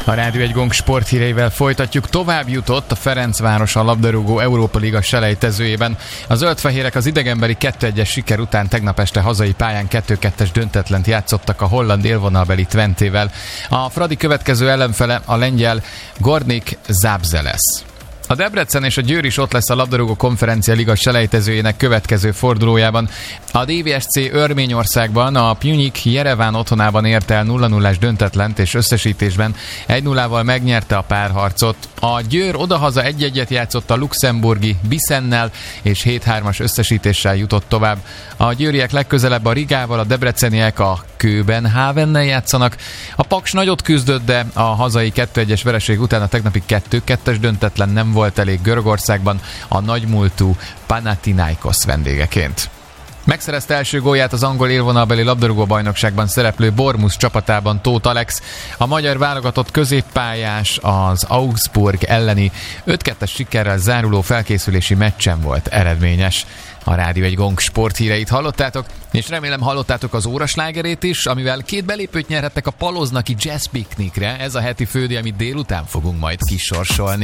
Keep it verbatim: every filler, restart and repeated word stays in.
A Rádió egy Gong sporthíreivel folytatjuk. Tovább jutott a Ferencváros a labdarúgó Európa Liga selejtezőjében. A zöldfehérek az idegenbeli kettő egyes siker után tegnap este hazai pályán kettő kettes döntetlent játszottak a holland élvonalbeli Twentével. A Fradi következő ellenfele a lengyel Górnik Zabrze lesz. A Debrecen és a Győr is ott lesz a labdarúgó konferencia liga selejtezőjének következő fordulójában. A dé vé es cé Örményországban a Pjunik Jereván otthonában ért el nulla nullás döntetlent, és összesítésben egy nullával megnyerte a párharcot. A Győr odahaza egy egyet játszott a luxemburgi Bissennel, és hét hármas összesítéssel jutott tovább. A győriek legközelebb a Rigával, a debreceniek a Köbenhavennel játszanak. A Paks nagyot küzdött, de a hazai kettő egyes vereség után a tegnapi kettő kettes döntetlen nem volt elég Görögországban a nagymúltú Panathinaikos vendégeként. Megszerezte első gólját az angol élvonalbeli labdarúgó bajnokságban szereplő Bournemouth csapatában Tóth Alex. A magyar válogatott középpályás az Augsburg elleni öt kettes sikerrel záruló felkészülési meccsen volt eredményes. A Rádió egy Gong sporthíreit hallottátok, és remélem hallottátok az óraslágerét is, amivel két belépőt nyerhettek a Paloznaki Jazz Picnicre. Ez a heti fődi, amit délután fogunk majd kisorsolni.